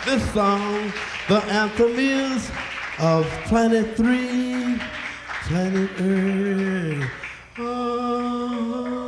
This song, the anthem is of Planet 3, Planet Earth. Oh.